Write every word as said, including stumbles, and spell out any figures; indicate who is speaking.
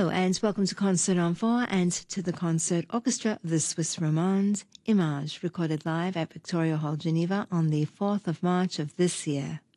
Speaker 1: Hello and welcome to Concert on Four and to the Concert Orchestra of the Swiss Romande, Image, recorded live at Victoria Hall, Geneva on the fourth of March of this year.